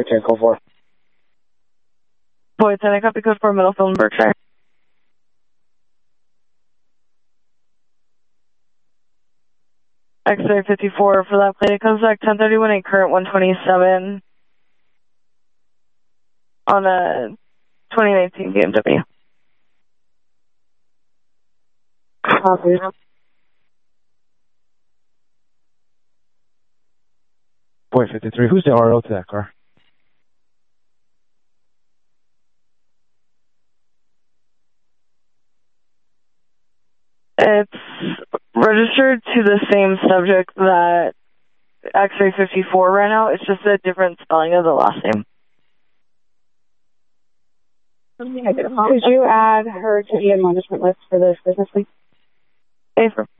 10 code 4. Boy, 10, I copy code 4, Middlefield and Berkshire. X-ray 54 for that plate. It comes back 1031 and current 127 on a 2019 BMW. Copy. Boy 53, who's the RO to that car? It's registered to the same subject that X-ray 54 ran out. It's just a different spelling of the last name. Could you add her to the management list for this business week? Affirm.